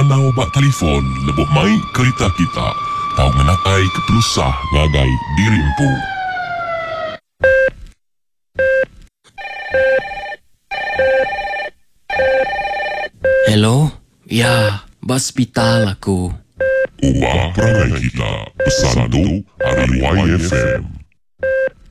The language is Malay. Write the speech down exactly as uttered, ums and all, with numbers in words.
Nanau bak telefon lebuh mai kereta kita. Tahu ngenakai ketelusah ngagai dirimpu. Hello? Ya, hospital aku. Ubah perangai kita. Pesan tu hari Y F M.